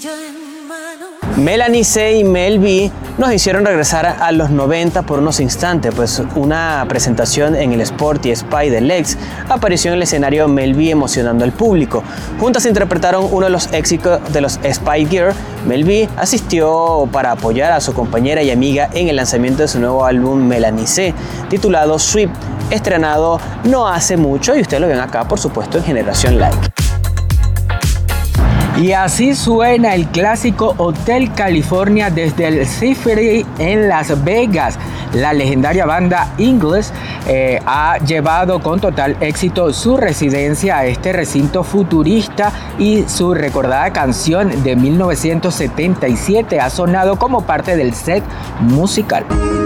Melanie C y Mel B nos hicieron regresar a los 90 por unos instantes, pues una presentación en el Sporty Spy de Lex apareció en el escenario Mel B emocionando al público. Juntas interpretaron uno de los éxitos de los Spy Girls. Mel B asistió para apoyar a su compañera y amiga en el lanzamiento de su nuevo álbum Melanie C, titulado Sweep, estrenado no hace mucho y ustedes lo ven acá, por supuesto, en Generación Like. Y así suena el clásico Hotel California desde el Symphony en Las Vegas. La legendaria banda Ingles ha llevado con total éxito su residencia a este recinto futurista y su recordada canción de 1977 ha sonado como parte del set musical.